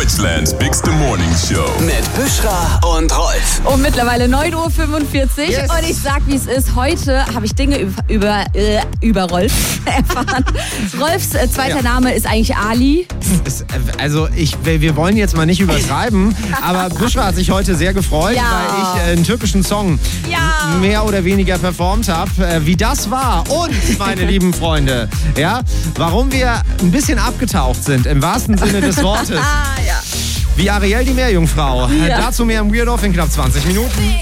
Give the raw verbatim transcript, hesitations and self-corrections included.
Deutschlands bigste Morning Show. Mit Büschra und Rolf. Um mittlerweile neun Uhr fünfundvierzig. Yes. Und ich sag, wie es ist. Heute habe ich Dinge über, über, äh, über Rolf erfahren. Rolfs äh, zweiter Ja. Name ist eigentlich Ali. Es, also ich, wir wollen jetzt mal nicht übertreiben, aber Büschra hat sich heute sehr gefreut, Ja. weil ich äh, einen türkischen Song Ja. mehr oder weniger performt habe. Äh, wie das war und, meine lieben Freunde, ja, warum wir ein bisschen abgetaucht sind, im wahrsten Sinne des Wortes. Ah, ja. Wie Ariel die Meerjungfrau. Ja. Äh, dazu mehr im Weird Off in knapp zwanzig Minuten.